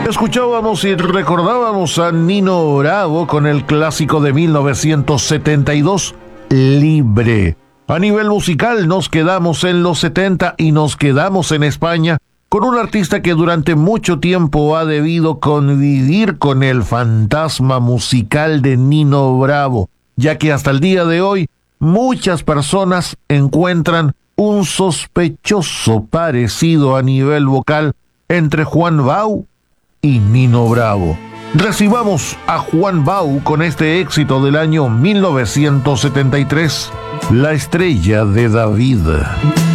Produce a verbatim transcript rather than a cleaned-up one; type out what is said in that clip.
Escuchábamos y recordábamos a Nino Bravo con el clásico de mil novecientos setenta y dos, Libre. A nivel musical nos quedamos en los setenta y nos quedamos en España con un artista que durante mucho tiempo ha debido convivir con el fantasma musical de Nino Bravo, ya que hasta el día de hoy muchas personas encuentran un sospechoso parecido a nivel vocal entre Juan Bau y Nino Bravo. Recibamos a Juan Bau con este éxito del año mil novecientos setenta y tres, La estrella de David.